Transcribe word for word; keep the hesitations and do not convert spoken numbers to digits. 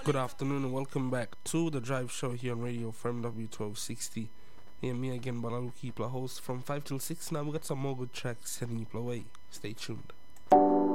Good afternoon and welcome back to the Drive Show here on Radio Firm W twelve sixty. Here me again, Balalu Keepler, host from five till six. Now we got some more good tracks heading you away. Stay tuned.